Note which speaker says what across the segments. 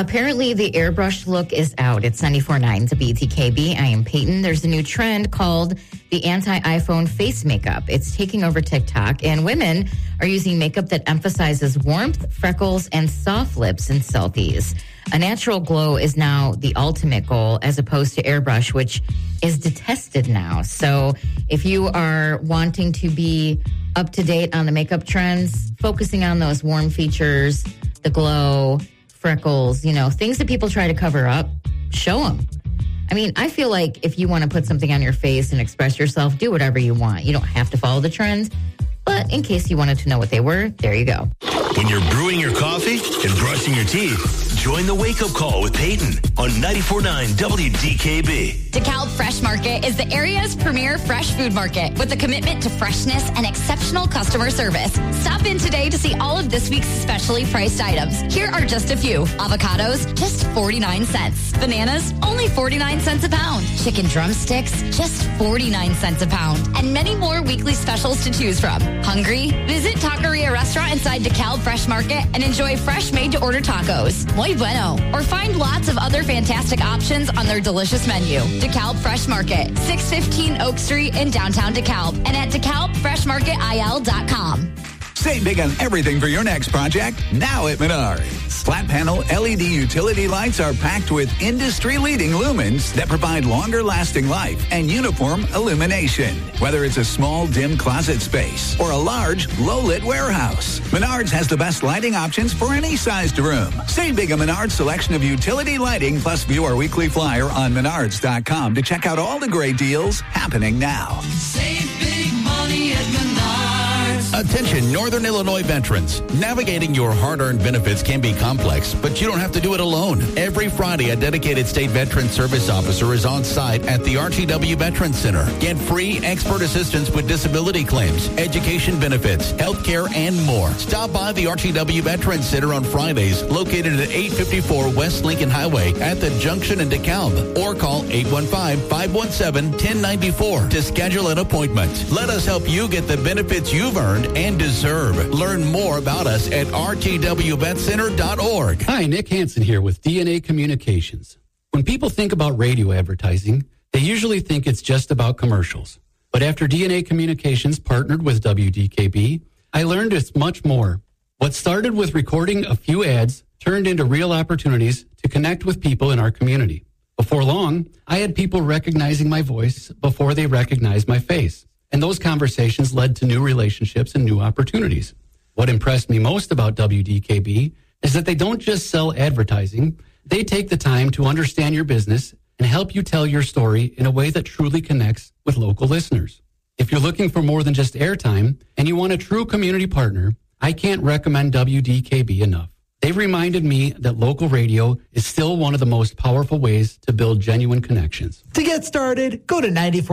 Speaker 1: Apparently, the airbrush look is out. It's 94.9 to BTKB. I am Peyton. There's a new trend called the anti-iPhone face makeup. It's taking over TikTok, and women are using makeup that emphasizes warmth, freckles, and soft lips in selfies. A natural glow is now the ultimate goal as opposed to airbrush, which is detested now. So if you are wanting to be up to date on the makeup trends, focusing on those warm features, the glow, freckles, things that people try to cover up, show them. I mean, I feel like if you want to put something on your face and express yourself, do whatever you want. You don't have to follow the trends. But in case you wanted to know what they were, there you go.
Speaker 2: When you're brewing your coffee and brushing your teeth, join the Wake Up Call with Peyton on 94.9 WDKB.
Speaker 3: DeKalb Fresh Market is the area's premier fresh food market with a commitment to freshness and exceptional customer service. Stop in today to see all of this week's specially priced items. Here are just a few. Avocados, just 49 cents. Bananas, only 49 cents a pound. Chicken drumsticks, just 49 cents a pound. And many more weekly specials to choose from. Hungry? Visit Taqueria Restaurant inside DeKalb Fresh Market and enjoy fresh made-to-order tacos. Muy bueno. Or find lots of other fantastic options on their delicious menu. DeKalb Fresh Market, 615 Oak Street in downtown DeKalb, and at DeKalbFreshMarketIL.com.
Speaker 4: Save big on everything for your next project now at Menards. Flat panel LED utility lights are packed with industry-leading lumens that provide longer-lasting life and uniform illumination. Whether it's a small, dim closet space or a large, low-lit warehouse, Menards has the best lighting options for any sized room. Save big on Menards' selection of utility lighting, plus view our weekly flyer on Menards.com to check out all the great deals happening now.
Speaker 5: Save big money at Menards.
Speaker 6: Attention, Northern Illinois veterans. Navigating your hard-earned benefits can be complex, but you don't have to do it alone. Every Friday, a dedicated state veteran service officer is on site at the RTW Veterans Center. Get free expert assistance with disability claims, education benefits, health care, and more. Stop by the RTW Veterans Center on Fridays, located at 854 West Lincoln Highway at the junction in DeKalb, or call 815-517-1094 to schedule an appointment. Let us help you get the benefits you've earned and deserve. Learn more about us at rtwvetcenter.org.
Speaker 7: Hi, Nick Hansen here with DNA Communications. When people think about radio advertising, they usually think it's just about commercials. But after DNA Communications partnered with WDKB, I learned it's much more. What started with recording a few ads turned into real opportunities to connect with people in our community. Before long, I had people recognizing my voice before they recognized my face. And those conversations led to new relationships and new opportunities. What impressed me most about WDKB is that they don't just sell advertising. They take the time to understand your business and help you tell your story in a way that truly connects with local listeners. If you're looking for more than just airtime and you want a true community partner, I can't recommend WDKB enough. They've reminded me that local radio is still one of the most powerful ways to build genuine connections.
Speaker 8: To get started, go to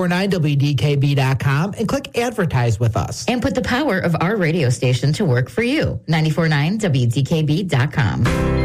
Speaker 8: 949WDKB.com and click Advertise with us.
Speaker 1: And put the power of our radio station to work for you. 94.9WDKB.com.